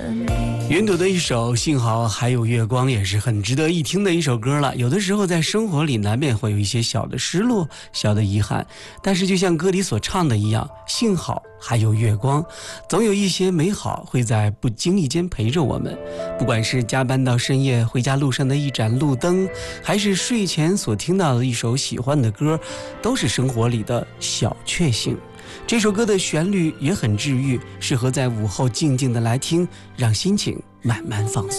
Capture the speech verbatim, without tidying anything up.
云朵的一首《幸好还有月光》也是很值得一听的一首歌了。有的时候在生活里难免会有一些小的失落，小的遗憾，但是就像歌里所唱的一样，幸好还有月光，总有一些美好会在不经意间陪着我们。不管是加班到深夜回家路上的一盏路灯，还是睡前所听到的一首喜欢的歌，都是生活里的小确幸。这首歌的旋律也很治愈，适合在午后静静的来听，让心情慢慢放松。